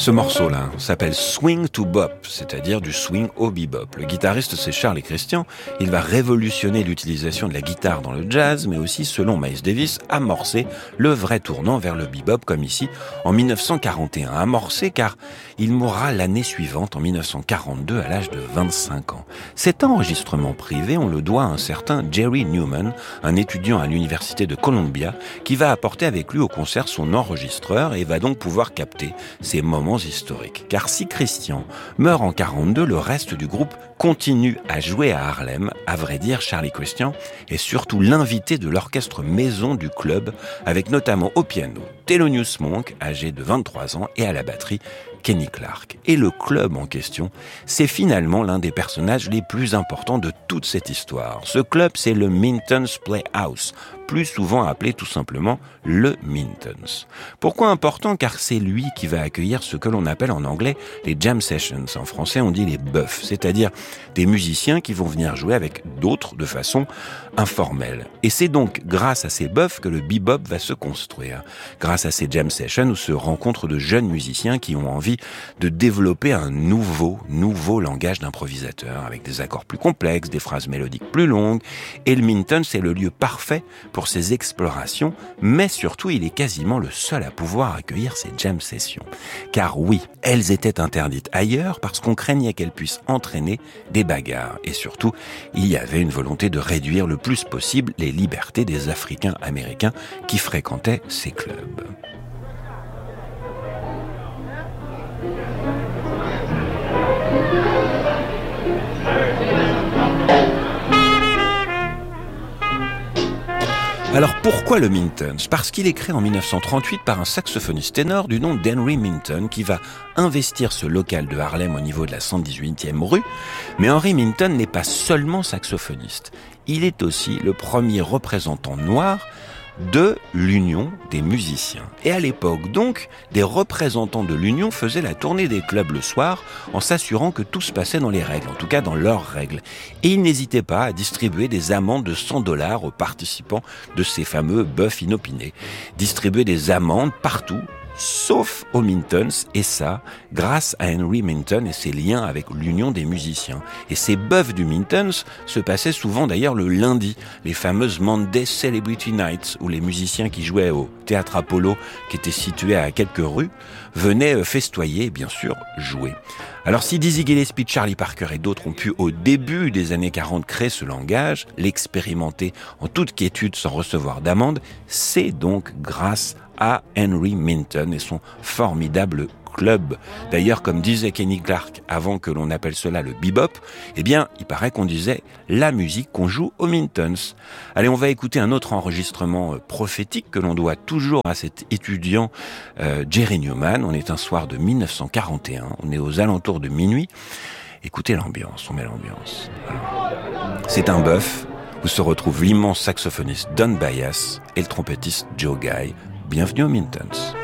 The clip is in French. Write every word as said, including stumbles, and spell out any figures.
Ce morceau-là s'appelle Swing to Bop, c'est-à-dire du swing au bebop. Le guitariste, c'est Charlie Christian. Il va révolutionner l'utilisation de la guitare dans le jazz, mais aussi, selon Miles Davis, amorcer le vrai tournant vers le bebop, comme ici, en dix-neuf cent quarante et un. Amorcé car il mourra l'année suivante, en dix-neuf cent quarante-deux, à l'âge de vingt-cinq ans. Cet enregistrement privé, on le doit à un certain Jerry Newman, un étudiant à l'université de Columbia, qui va apporter avec lui au concert son enregistreur et va donc pouvoir capter ces moments historiques. Car si Christian meurt en quarante-deux, le reste du groupe continue à jouer à Harlem. À vrai dire, Charlie Christian est surtout l'invité de l'orchestre maison du club, avec notamment au piano Thelonious Monk, âgé de vingt-trois ans, et à la batterie Kenny Clarke. Et le club en question, c'est finalement l'un des personnages les plus importants de toute cette histoire. Ce club, c'est le Minton's Playhouse, plus souvent appelé tout simplement le Minton's. Pourquoi important? Car c'est lui qui va accueillir ce que l'on appelle en anglais les jam sessions. En français, on dit les buffs, c'est-à-dire des musiciens qui vont venir jouer avec d'autres de façon informelle. Et c'est donc grâce à ces buffs que le bebop va se construire. Grâce à ces jam sessions où se rencontrent de jeunes musiciens qui ont envie de développer un nouveau, nouveau langage d'improvisateur avec des accords plus complexes, des phrases mélodiques plus longues. Et le Minton, c'est le lieu parfait pour ces explorations, mais surtout, il est quasiment le seul à pouvoir accueillir ces jam sessions. Car oui, elles étaient interdites ailleurs parce qu'on craignait qu'elles puissent entraîner des bagarres. Et surtout, il y avait une volonté de réduire le plus possible les libertés des Africains américains qui fréquentaient ces clubs. Alors pourquoi le Minton's? Parce qu'il est créé en dix-neuf cent trente-huit par un saxophoniste ténor du nom d'Henry Minton qui va investir ce local de Harlem au niveau de la cent dix-huitième rue. Mais Henry Minton n'est pas seulement saxophoniste, il est aussi le premier représentant noir de l'Union des musiciens. Et à l'époque, donc, des représentants de l'Union faisaient la tournée des clubs le soir en s'assurant que tout se passait dans les règles, en tout cas dans leurs règles. Et ils n'hésitaient pas à distribuer des amendes de cent dollars aux participants de ces fameux buffs inopinés. Distribuer des amendes partout, sauf aux Minton's, et ça, grâce à Henry Minton et ses liens avec l'Union des musiciens. Et ces buffs du Minton's se passaient souvent d'ailleurs le lundi, les fameuses Monday Celebrity Nights, où les musiciens qui jouaient au Théâtre Apollo, qui était situé à quelques rues, venaient festoyer et bien sûr jouer. Alors si Dizzy Gillespie, Charlie Parker et d'autres ont pu au début des années quarante créer ce langage, l'expérimenter en toute quiétude sans recevoir d'amende, c'est donc grâce à Henry Minton et son formidable club. D'ailleurs, comme disait Kenny Clarke avant que l'on appelle cela le bebop, eh bien, il paraît qu'on disait la musique qu'on joue au Minton's. Allez, on va écouter un autre enregistrement prophétique que l'on doit toujours à cet étudiant euh, Jerry Newman. On est un soir de dix-neuf cent quarante et un, on est aux alentours de minuit. Écoutez l'ambiance, on met l'ambiance. Voilà. C'est un buff où se retrouve l'immense saxophoniste Don Byas et le trompettiste Joe Guy. Bienvenue au Minton's.